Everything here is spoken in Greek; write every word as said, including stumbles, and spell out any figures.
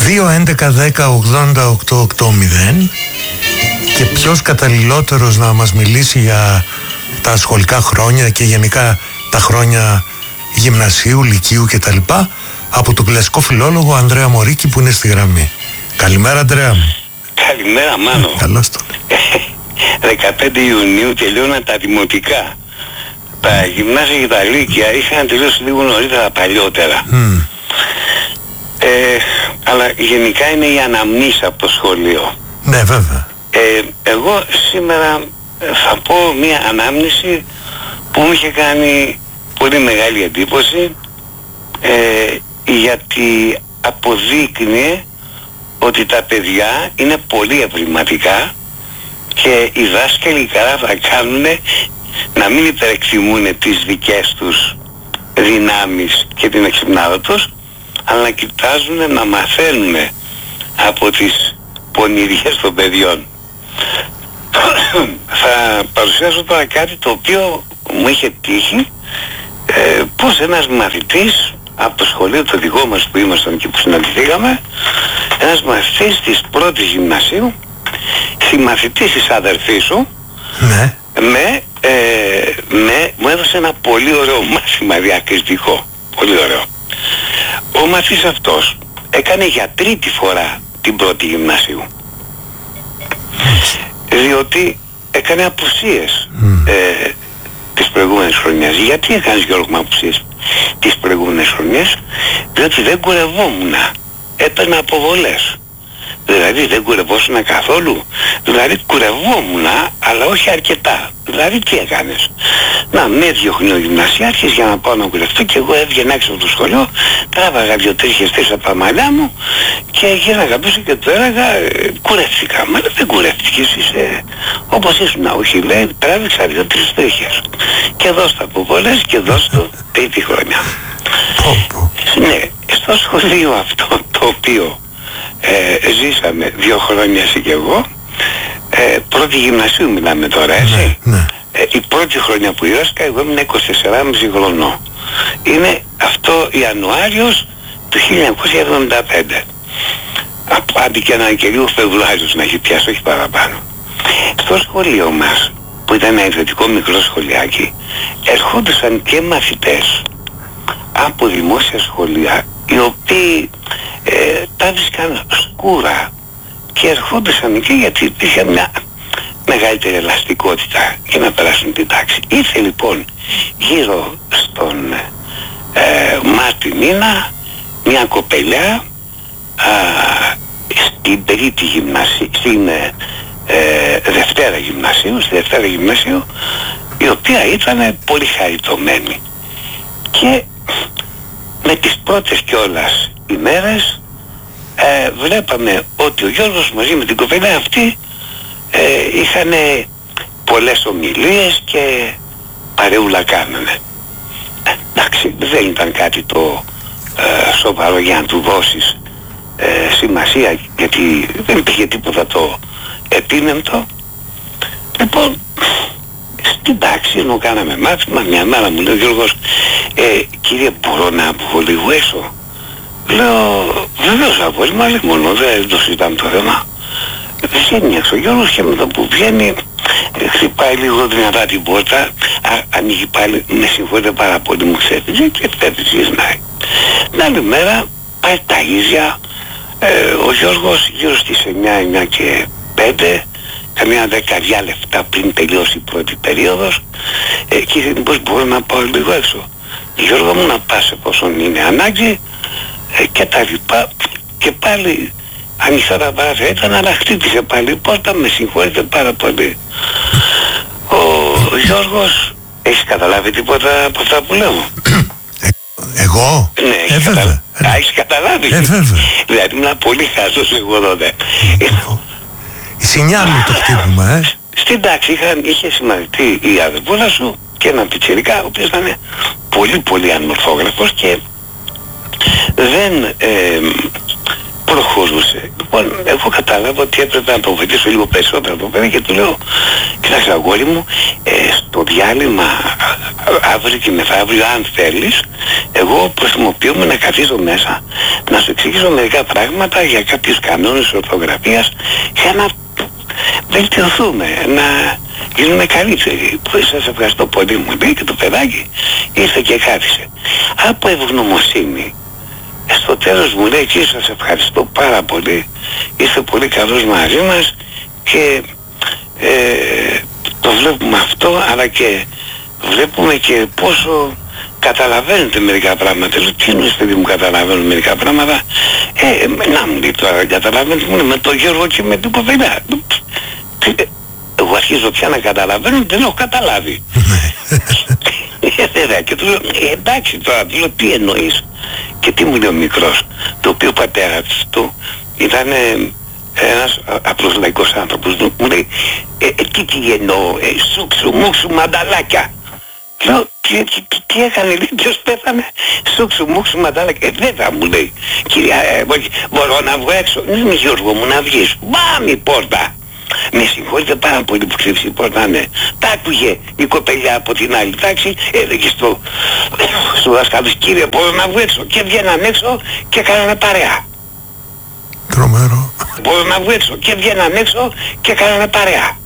δύο έντεκα δέκα ογδόντα οκτώ ογδόντα. Και ποιος καταλληλότερος να μας μιλήσει για τα σχολικά χρόνια και γενικά τα χρόνια γυμνασίου, λυκείου κτλ. Από τον κλασικό φιλόλογο Ανδρέα Μωρίκη που είναι στη γραμμή. Καλημέρα, Ανδρέα μου. Καλημέρα, Μάνο. Καλώς το. δεκαπέντε Ιουνίου τελειώναν τα δημοτικά. Τα γυμνάσια και τα λύκεια είχαν τελειώσει λίγο νωρίτερα παλιότερα. Mm. Ε, αλλά γενικά είναι η αναμνήση από το σχολείο. Ναι, βέβαια. Ε, εγώ σήμερα θα πω μια ανάμνηση που μου είχε κάνει πολύ μεγάλη εντύπωση, ε, γιατί αποδείκνυε ότι τα παιδιά είναι πολύ ευρηματικά και οι δάσκαλοι καλά θα κάνουν να μην υπερεκτιμούν τις δικές τους δυνάμεις και την εξυπνάδα τους, αλλά να κοιτάζουν να μαθαίνουν από τις πονηριές των παιδιών. Θα παρουσιάσω τώρα κάτι το οποίο μου είχε τύχει, ε, πως ένας μαθητής από το σχολείο το δικό μας που ήμασταν και που συναντηθήκαμε, ένας μαθητής της πρώτης γυμνασίου, συμμαθητής της αδερφής σου, ναι. με, ε, με, μου έδωσε ένα πολύ ωραίο μάθημα διακριτικό, πολύ ωραίο. Ο μαθητής αυτός έκανε για τρίτη φορά την πρώτη γυμνασίου, διότι έκανε απουσίες mm. ε, τις προηγούμενες χρονιές. Γιατί έκανες, Γιώργο, με απουσίες τις προηγούμενες χρονιές? Διότι δεν κουρευόμουν, έπαιρνα αποβολές. Δηλαδή δεν κουρευόσουνα καθόλου. Δηλαδή κουρευόμουν, αλλά όχι αρκετά. Δηλαδή τι έκανες? Να με διώχνει ο γυμνασιάρχης για να πάω να κουρευτώ και εγώ έβγαινα έξω από το σχολείο, τράβαγα δύο-τρεις χεστές από τα μαλλιά μου και γύραγα πίσω και του έλεγα ε, κουρεύτηκα. Μα δεν κουρεύτηκες, είσαι όπως ήσουν. Όχι, λέει, τράβηξα δύο-τρεις τρίχες. Και δώσ' τα αποβολές και δώσ' το τρίτη χρονιά. Ναι, στο σχολείο αυτό το οποίο Ε, ζήσαμε δύο χρόνια εσύ και εγώ, ε, πρώτη γυμνασίου μιλάμε τώρα, έτσι. Ναι, ναι. Ε, η πρώτη χρονιά που ήρθα εγώ ήμουν είκοσι τέσσερα και μισό χρονών. Είναι αυτό Ιανουάριος του χίλια εννιακόσια εβδομήντα πέντε. Αντί και έναν και λίγο Φεβρουάριος να έχει πιάσει, όχι παραπάνω. Στο σχολείο μας, που ήταν ένα ιδιωτικό μικρό σχολιάκι, ερχόντουσαν και μαθητές από δημόσια σχολεία, οι οποίοι ε, τα βρίσκαν σκούρα και ερχόντουσαν εκεί γιατί υπήρχε μια μεγαλύτερη ελαστικότητα για να περάσουν την τάξη. Ήρθε λοιπόν γύρω στον ε, Μάρτιν μήνα μια κοπελιά α, στην τρίτη γυμνασίου, στην ε, ε, Δευτέρα γυμνασίου, στη Δευτέρα γυμνασίου, η οποία ήταν πολύ χαριτωμένη. Και με τις πρώτες κιόλας ημέρες ε, βλέπαμε ότι ο Γιώργος μαζί με την κοπέλα αυτή ε, είχαν πολλές ομιλίες και παρεούλα κάνανε. Ε, εντάξει, δεν ήταν κάτι το ε, σοβαρό για να του δώσεις ε, σημασία, γιατί δεν υπήρχε τίποτα το επίμεμπτο. Λοιπόν, στην τάξη ενώ κάναμε μάθημα, μια μέρα μου λέει ο Γιώργος, ε, κύριε, μπορώ να βγω λίγο έξω? Λέω, βεβαίως απόλυμα, λέει, μόνο δεν το συζητάμε το θέμα. Βγαίνει έξω ο Γιώργος και με το που βγαίνει ε, χτυπάει λίγο δυνατά την πόρτα, α, ανοίγει πάλι, με συγχωρείτε πάρα πολύ, μου ξέφυγε και φεύγει, γυρνάει. Την άλλη μέρα πάει τα ίδια, ε, ο Γιώργος γύρω στις εννιά, εννιά και πέντε, καμιά δεκαδιά λεπτά πριν τελειώσει η πρώτη περίοδος, ε, κύριε, μήπως μπορώ να πάω λίγο έξω? Γιώργο μου, να πας εφόσον είναι ανάγκη, ε, και τα λοιπά. Και πάλι ανοιχτά τα παράθυρα ήταν, αλλά χτύπησε πάλι η πόρτα, με συγχωρείτε πάρα πολύ. Ο Γιώργος, έχεις καταλάβει τίποτα από αυτά που λέω? Εγώ? Ναι, έχεις, ε, καταλα... Α, έχεις καταλάβει. Ε, βέβαια. Δηλαδή ήμουν πολύ χαζός εγώ τότε. Η σινιά μου το χτύπημα, ε. Στην τάξη είχαν, είχε συμμαθητή η αδερφούλα σου και ένα πιτσιρικά, ο οποίος ήταν πολύ πολύ ανορθόγραφος και δεν ε, προχωρούσε. Λοιπόν, εγώ κατάλαβα ότι έπρεπε να το βοηθήσω λίγο περισσότερο το παιδί και του λέω, κοιτάξτε αγόρι μου, ε, στο διάλειμμα αύριο και μεθαύριο, αν θέλεις, εγώ χρησιμοποιούμε να καθίσω μέσα, να σου εξηγήσω μερικά πράγματα για κάποιους κανόνες ορθογραφίας, για να βελτιωθούμε, να γίνουμε καλύτεροι. Σας ευχαριστώ πολύ, μου λέει, και το παιδάκι ήρθε και κάθισε. Από ευγνωμοσύνη, στο τέλος μου λέει, και σας ευχαριστώ πάρα πολύ, είστε πολύ καλός μαζί μας και ε, το βλέπουμε αυτό, αλλά και βλέπουμε και πόσο καταλαβαίνετε μερικά πράγματα. Λέω, τι εννοείς, παιδί μου, καταλαβαίνω μερικά πράγματα? Ε, να μου λέει τώρα, καταλαβαίνετε, μου λέει, με τον Γιώργο και με την κοπελιά. Εγώ αρχίζω πια να καταλαβαίνω, δεν έχω καταλάβει. Ε, και του λέω, ε, εντάξει τώρα, του λέω, τι εννοείς? Και τι μου λέει ο μικρός, το οποίο ο πατέρας του ήταν ένας απλός λαϊκός άνθρωπος, μου λέει, ε, ε, τι τι εννοώ, ε, σούξου, μουξου, μανταλάκια. Λέω, τι, τι, τι, τι έκανε, λέει, ποιος πέθανε? Σούξου, μουξου, μανταλάκια. Ε, βέβαια, μου λέει, κυρία, ε, μπορώ να βγω έξω? Ναι, Γιώργο μου, να βγεις. Μπαμ η πόρτα. Με συγχωρείτε πάρα πολύ που χτύπησε η πόρτα, ναι. Τα άκουγε η κοπελιά από την άλλη τάξη, έλεγε στο, στο δασκάλο, κύριε, μπορώ να βγω έξω? Και βγαίναν έξω και κάνανε παρέα. Τρομερό. Μπορώ να βγω έξω? Και βγαίναν έξω και κάνανε παρέα.